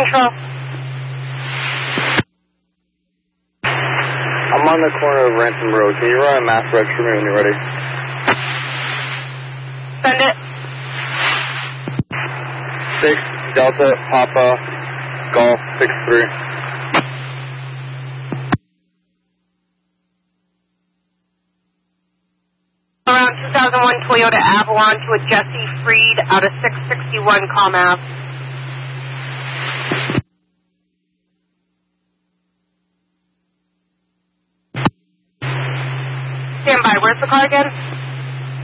Control. I'm on the corner of Ransom Road. Can you run a mass reg for me when you're ready? Send it. 6 Delta Papa Golf 63. Around 2001 Toyota Avalon to a Jesse Freed out of 661 Comm Ave. Stand by. Where's the car again?